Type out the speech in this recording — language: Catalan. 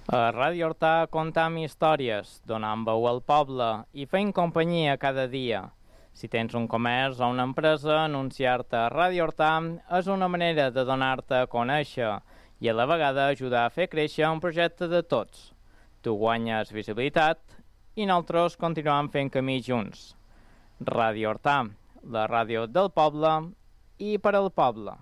A Ràdio Hortà contam històries, donant veu al poble i fent companyia cada dia. Si tens un comerç o una empresa, anunciar-te a Ràdio Hortà és una manera de donar-te a conèixer i a la vegada ajudar a fer créixer un projecte de tots. Tu guanyes visibilitat i nosaltres continuem fent camí junts. Ràdio Hortà, la ràdio del poble i per al poble.